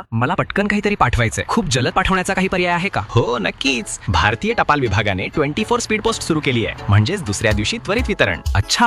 मला पटकन काहीतरी पाठवायचंय. खूप जलद पाठवण्याचा काही पर्याय आहे का? हो नक्कीच. भारतीय टपाल विभागाने 24 स्पीड पोस्ट सुरू केली आहे, म्हणजेच दुसऱ्या दिवशी त्वरित वितरण. अच्छा,